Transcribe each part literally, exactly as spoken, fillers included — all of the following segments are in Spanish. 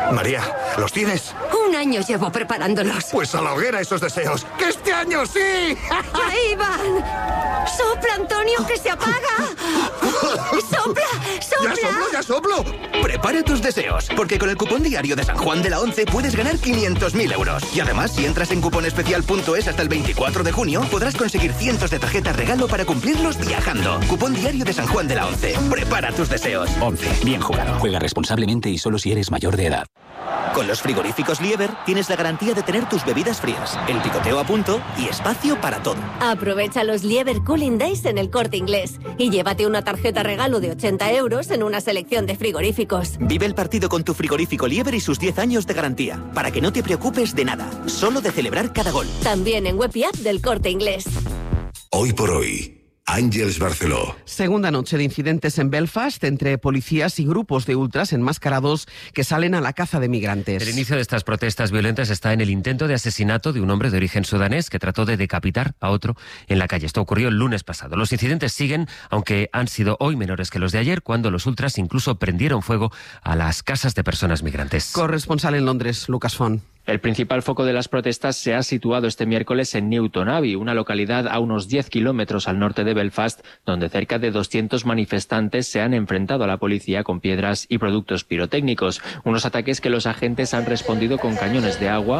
María, ¿los tienes? Un año llevo preparándolos. Pues a la hoguera esos deseos. ¡Que este año sí! ¡Ahí van! ¡Sopla, Antonio, que se apaga! ¡Sopla, sopla! ¡Ya soplo, ya soplo! Prepara tus deseos, porque con el cupón diario de San Juan de la Once puedes ganar quinientos mil euros. Y además, si entras en cuponespecial punto es hasta el veinticuatro de junio, podrás conseguir cientos de tarjetas regalo para cumplirlos viajando. Cupón diario de San Juan de la Once. Prepara tus deseos. Once. Bien jugado. Juega responsablemente y solo si eres mayor de edad. Con los frigoríficos Lieber tienes la garantía de tener tus bebidas frías, el picoteo a punto y espacio para todo. Aprovecha los Lieber Cooling Days en El Corte Inglés y llévate una tarjeta regalo de ochenta euros en una selección de frigoríficos. Vive el partido con tu frigorífico Lieber y sus diez años de garantía, para que no te preocupes de nada, solo de celebrar cada gol. También en web y app del Corte Inglés. Hoy por hoy, Àngels Barceló. Segunda noche de incidentes en Belfast entre policías y grupos de ultras enmascarados que salen a la caza de migrantes. El inicio de estas protestas violentas está en el intento de asesinato de un hombre de origen sudanés que trató de decapitar a otro en la calle. Esto ocurrió el lunes pasado. Los incidentes siguen, aunque han sido hoy menores que los de ayer, cuando los ultras incluso prendieron fuego a las casas de personas migrantes. Corresponsal en Londres, Lucas Font. El principal foco de las protestas se ha situado este miércoles en Newton Abbey, una localidad a unos diez kilómetros al norte de Belfast, donde cerca de doscientos manifestantes se han enfrentado a la policía con piedras y productos pirotécnicos. Unos ataques que los agentes han respondido con cañones de agua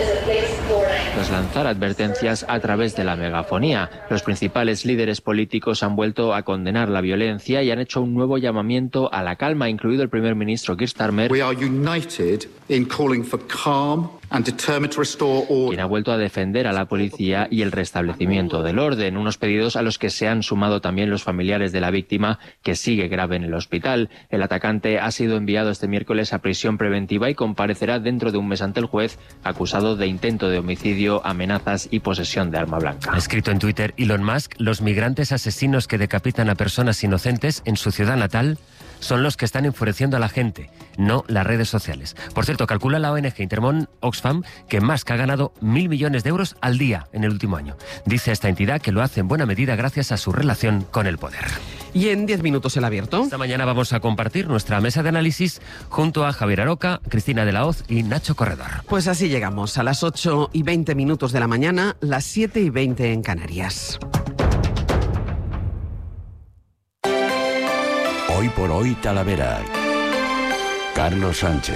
tras lanzar advertencias a través de la megafonía. Los principales líderes políticos han vuelto a condenar la violencia y han hecho un nuevo llamamiento a la calma, incluido el primer ministro Keir Starmer, We are united in calling for calm and determined to restore order. Quien ha vuelto a defender a la policía y el restablecimiento del orden, unos pedidos a los que se han sumado también los familiares de la víctima, que sigue grave en el hospital. El atacante ha sido enviado este miércoles a prisión preventiva y comparecerá dentro de un mes ante el juez, acusado de intento de homicidio, amenazas y posesión de arma blanca. Ha escrito en Twitter Elon Musk: los migrantes asesinos que decapitan a personas inocentes en su ciudad natal son los que están enfureciendo a la gente, no las redes sociales. Por cierto, calcula la O N G Intermón Oxfam que Musk ha ganado mil millones de euros al día en el último año. Dice esta entidad que lo hace en buena medida gracias a su relación con el poder. Y en diez minutos el abierto. Esta mañana vamos a compartir nuestra mesa de análisis junto a Javier Aroca, Cristina de la Hoz y Nacho Corredor. Pues así llegamos a las ocho y veinte minutos de la mañana, las siete y veinte en Canarias. Hoy por hoy Talavera. Carlos Sánchez.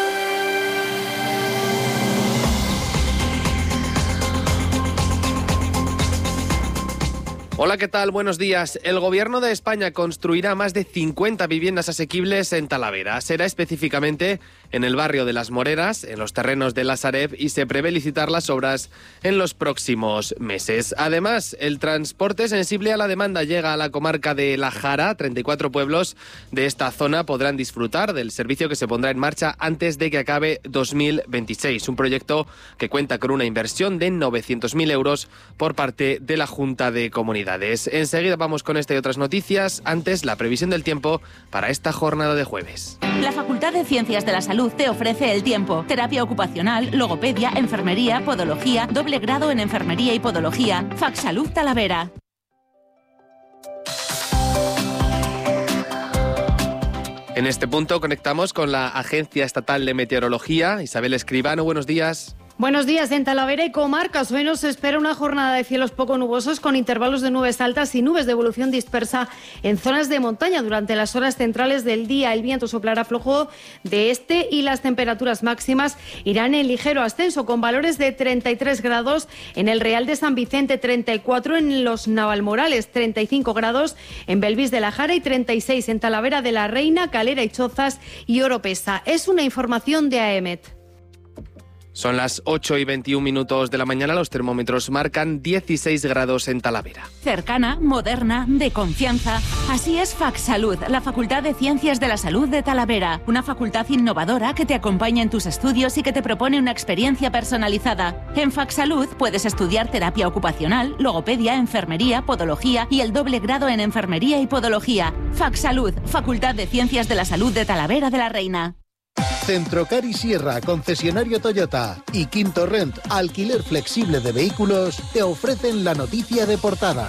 Hola, ¿qué tal? Buenos días. El Gobierno de España construirá más de cincuenta viviendas asequibles en Talavera. Será específicamente en el barrio de Las Moreras, en los terrenos de la Sareb, y se prevé licitar las obras en los próximos meses. Además, el transporte sensible a la demanda llega a la comarca de La Jara. treinta y cuatro pueblos de esta zona podrán disfrutar del servicio que se pondrá en marcha antes de que acabe dos mil veintiséis. Un proyecto que cuenta con una inversión de novecientos mil euros por parte de la Junta de Comunidades. Enseguida vamos con esta y otras noticias. Antes, la previsión del tiempo para esta jornada de jueves. La Facultad de Ciencias de la Salud te ofrece el tiempo. Terapia ocupacional, logopedia, enfermería, podología, doble grado en enfermería y podología. FacSalud Talavera. En este punto conectamos con la Agencia Estatal de Meteorología. Isabel Escribano, buenos días. Buenos días. En Talavera y comarcas hoy nos espera una jornada de cielos poco nubosos con intervalos de nubes altas y nubes de evolución dispersa en zonas de montaña durante las horas centrales del día. El viento soplará flojo de este y las temperaturas máximas irán en ligero ascenso con valores de treinta y tres grados en el Real de San Vicente, treinta y cuatro en los Navalmorales, treinta y cinco grados en Belvis de la Jara y treinta y seis en Talavera de la Reina, Calera y Chozas y Oropesa. Es una información de A E M E T. Son las ocho y veintiún minutos de la mañana, los termómetros marcan dieciséis grados en Talavera. Cercana, moderna, de confianza. Así es FacSalud, la Facultad de Ciencias de la Salud de Talavera. Una facultad innovadora que te acompaña en tus estudios y que te propone una experiencia personalizada. En FacSalud puedes estudiar terapia ocupacional, logopedia, enfermería, podología y el doble grado en enfermería y podología. FacSalud, Facultad de Ciencias de la Salud de Talavera de la Reina. Centrocar y Sierra, concesionario Toyota, y Quinto Rent, alquiler flexible de vehículos, te ofrecen la noticia de portada.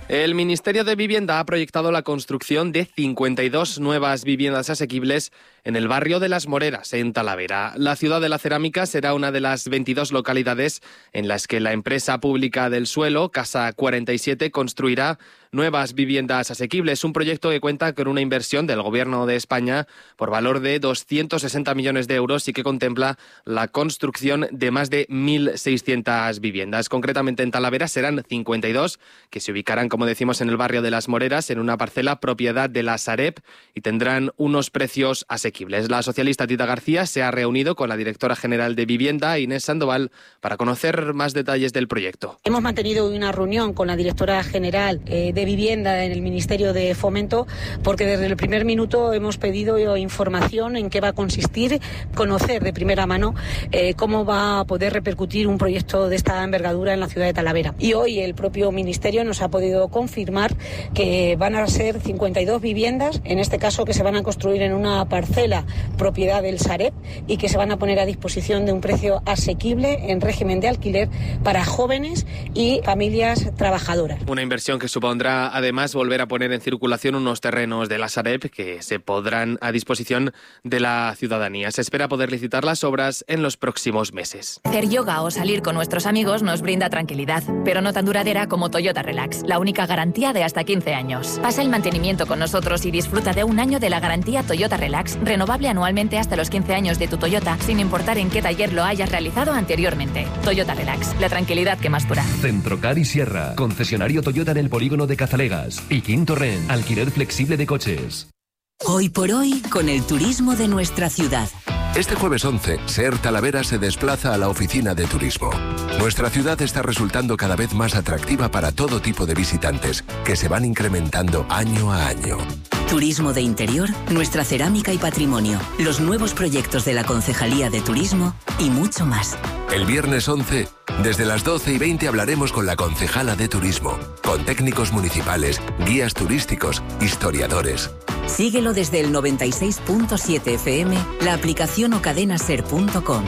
El Ministerio de Vivienda ha proyectado la construcción de cincuenta y dos nuevas viviendas asequibles en el barrio de Las Moreras, en Talavera. La ciudad de la cerámica será una de las veintidós localidades en las que la empresa pública del suelo, Casa cuarenta y siete, construirá nuevas viviendas asequibles. Un proyecto que cuenta con una inversión del Gobierno de España por valor de doscientos sesenta millones de euros y que contempla la construcción de más de mil seiscientas viviendas. Concretamente en Talavera serán cincuenta y dos, que se ubicarán, como decimos, en el barrio de Las Moreras, en una parcela propiedad de la Sareb, y tendrán unos precios asequibles. La socialista Tita García se ha reunido con la directora general de Vivienda, Inés Sandoval, para conocer más detalles del proyecto. Hemos mantenido una reunión con la directora general eh, de Vivienda en el Ministerio de Fomento, porque desde el primer minuto hemos pedido información en qué va a consistir, conocer de primera mano eh, cómo va a poder repercutir un proyecto de esta envergadura en la ciudad de Talavera. Y hoy el propio Ministerio nos ha podido confirmar que van a ser cincuenta y dos viviendas, en este caso que se van a construir en una parcela propiedad del Sareb y que se van a poner a disposición de un precio asequible en régimen de alquiler para jóvenes y familias trabajadoras. Una inversión que supondrá además volver a poner en circulación unos terrenos de la Sareb que se pondrán a disposición de la ciudadanía. Se espera poder licitar las obras en los próximos meses. Hacer yoga o salir con nuestros amigos nos brinda tranquilidad, pero no tan duradera como Toyota Relax, la única garantía de hasta quince años. Pasa el mantenimiento con nosotros y disfruta de un año de la garantía Toyota Relax, renovable anualmente hasta los quince años de tu Toyota, sin importar en qué taller lo hayas realizado anteriormente. Toyota Relax, la tranquilidad que más dura. Centrocar y Sierra, concesionario Toyota en el polígono de Cazalegas. Y Quinto Ren, alquiler flexible de coches. Hoy por hoy, con el turismo de nuestra ciudad. Este jueves once, SER Talavera se desplaza a la oficina de turismo. Nuestra ciudad está resultando cada vez más atractiva para todo tipo de visitantes, que se van incrementando año a año. Turismo de interior, nuestra cerámica y patrimonio, los nuevos proyectos de la Concejalía de Turismo y mucho más. El viernes once, desde las doce y veinte hablaremos con la concejala de Turismo, con técnicos municipales, guías turísticos, historiadores. Síguelo desde el noventa y seis punto siete F M, la aplicación o cadenaser punto com.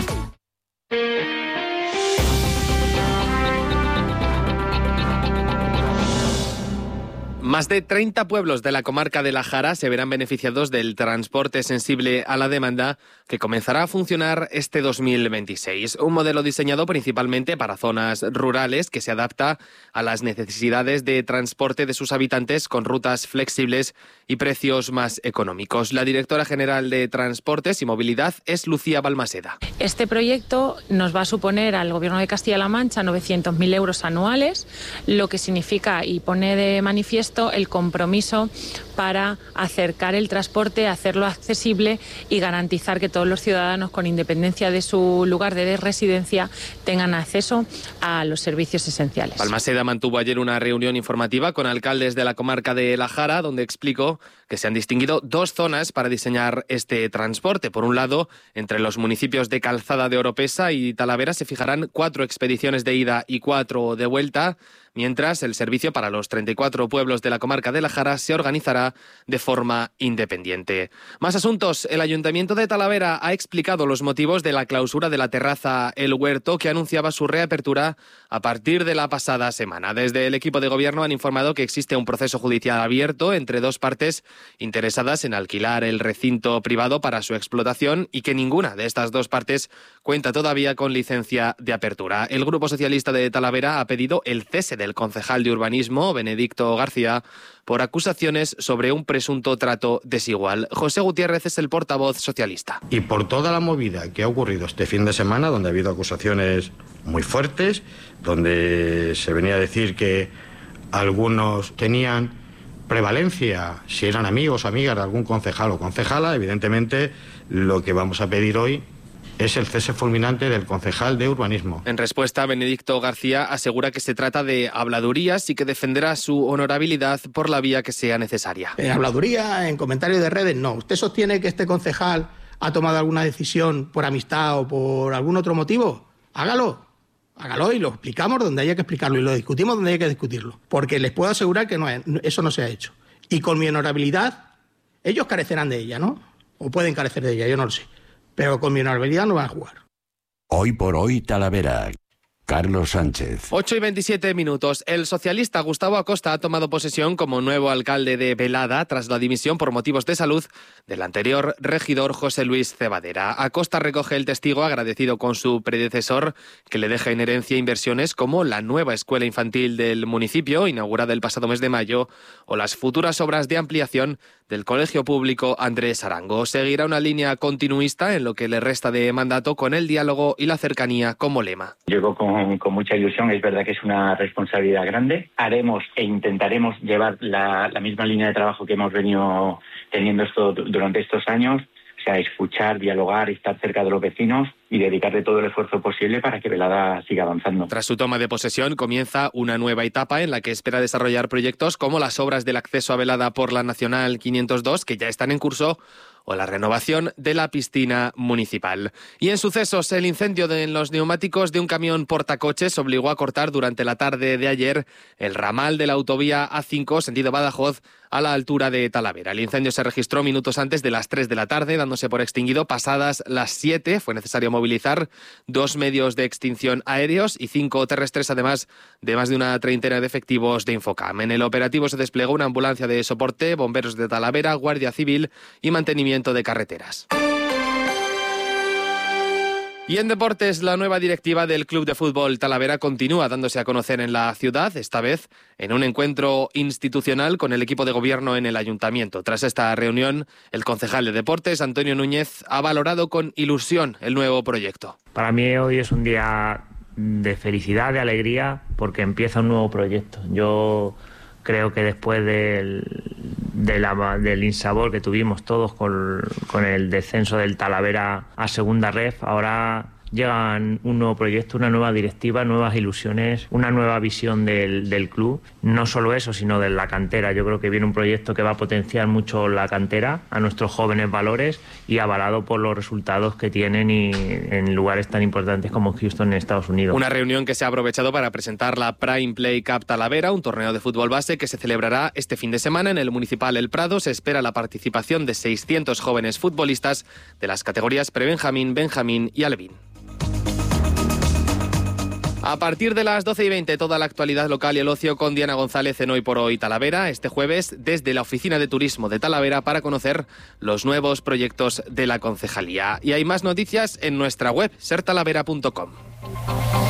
Más de treinta pueblos de la comarca de La Jara se verán beneficiados del transporte sensible a la demanda que comenzará a funcionar este dos mil veintiséis. Un modelo diseñado principalmente para zonas rurales que se adapta a las necesidades de transporte de sus habitantes con rutas flexibles y precios más económicos. La directora general de Transportes y Movilidad es Lucía Balmaseda. Este proyecto nos va a suponer al Gobierno de Castilla-La Mancha novecientos mil euros anuales, lo que significa y pone de manifiesto el compromiso para acercar el transporte, hacerlo accesible y garantizar que todos los ciudadanos, con independencia de su lugar de residencia, tengan acceso a los servicios esenciales. Balmaseda mantuvo ayer una reunión informativa con alcaldes de la comarca de La Jara, donde explicó que se han distinguido dos zonas para diseñar este transporte. Por un lado, entre los municipios de Calzada de Oropesa y Talavera se fijarán cuatro expediciones de ida y cuatro de vuelta, mientras el servicio para los treinta y cuatro pueblos de la comarca de La Jara se organizará de forma independiente. Más asuntos. El Ayuntamiento de Talavera ha explicado los motivos de la clausura de la terraza El Huerto, que anunciaba su reapertura a partir de la pasada semana. Desde el equipo de gobierno han informado que existe un proceso judicial abierto entre dos partes interesadas en alquilar el recinto privado para su explotación y que ninguna de estas dos partes cuenta todavía con licencia de apertura. El Grupo Socialista de Talavera ha pedido el cese del concejal de Urbanismo, Benedicto García, por acusaciones sobre un presunto trato desigual. José Gutiérrez es el portavoz socialista. Y por toda la movida que ha ocurrido este fin de semana, donde ha habido acusaciones muy fuertes, donde se venía a decir que algunos tenían prevalencia, si eran amigos o amigas de algún concejal o concejala, evidentemente lo que vamos a pedir hoy es el cese fulminante del concejal de Urbanismo. En respuesta, Benedicto García asegura que se trata de habladurías y que defenderá su honorabilidad por la vía que sea necesaria. En habladuría, en comentarios de redes, no. ¿Usted sostiene que este concejal ha tomado alguna decisión por amistad o por algún otro motivo? Hágalo. Hágalo y lo explicamos donde haya que explicarlo y lo discutimos donde haya que discutirlo. Porque les puedo asegurar que no es, eso no se ha hecho. Y con mi honorabilidad, ellos carecerán de ella, ¿no? O pueden carecer de ella, yo no lo sé. Pero con mi honorabilidad no van a jugar. Hoy por hoy, Talavera. Carlos Sánchez. ocho y veintisiete minutos. El socialista Gustavo Acosta ha tomado posesión como nuevo alcalde de Velada tras la dimisión por motivos de salud del anterior regidor José Luis Cebadera. Acosta recoge el testigo agradecido con su predecesor, que le deja en herencia inversiones como la nueva escuela infantil del municipio, inaugurada el pasado mes de mayo, o las futuras obras de ampliación del Colegio Público Andrés Arango. Seguirá una línea continuista en lo que le resta de mandato, con el diálogo y la cercanía como lema. Llego con, con mucha ilusión, es verdad que es una responsabilidad grande. Haremos e intentaremos llevar la, la misma línea de trabajo que hemos venido teniendo esto, durante estos años, o sea, escuchar, dialogar, estar cerca de los vecinos y dedicarle todo el esfuerzo posible para que Velada siga avanzando. Tras su toma de posesión comienza una nueva etapa en la que espera desarrollar proyectos como las obras del acceso a Velada por la Nacional quinientos dos, que ya están en curso, o la renovación de la piscina municipal. Y en sucesos, el incendio de, en los neumáticos de un camión portacoches obligó a cortar durante la tarde de ayer el ramal de la autovía A cinco, sentido Badajoz, a la altura de Talavera. El incendio se registró minutos antes de las tres de la tarde, dándose por extinguido pasadas las siete. Fue necesario movilizar dos medios de extinción aéreos y cinco terrestres, además de más de una treintena de efectivos de Infocam. En el operativo se desplegó una ambulancia de soporte, bomberos de Talavera, Guardia Civil y mantenimiento de carreteras. Y en deportes, la nueva directiva del Club de Fútbol Talavera continúa dándose a conocer en la ciudad, esta vez en un encuentro institucional con el equipo de gobierno en el ayuntamiento. Tras esta reunión, el concejal de deportes, Antonio Núñez, ha valorado con ilusión el nuevo proyecto. Para mí hoy es un día de felicidad, de alegría, porque empieza un nuevo proyecto. Yo creo que después del, de la, del insabor que tuvimos todos con, con el descenso del Talavera a segunda ref, ahora llega un nuevo proyecto, una nueva directiva, nuevas ilusiones, una nueva visión del, del club. No solo eso, sino de la cantera. Yo creo que viene un proyecto que va a potenciar mucho la cantera, a nuestros jóvenes valores, y avalado por los resultados que tienen y en lugares tan importantes como Houston, en Estados Unidos. Una reunión que se ha aprovechado para presentar la Prime Play Cup Talavera, un torneo de fútbol base que se celebrará este fin de semana en el Municipal El Prado. Se espera la participación de seiscientos jóvenes futbolistas de las categorías prebenjamín, benjamín y alevín. A partir de las doce y veinte, toda la actualidad local y el ocio con Diana González en Hoy por Hoy Talavera, este jueves desde la Oficina de Turismo de Talavera, para conocer los nuevos proyectos de la concejalía. Y hay más noticias en nuestra web, ser talavera punto com.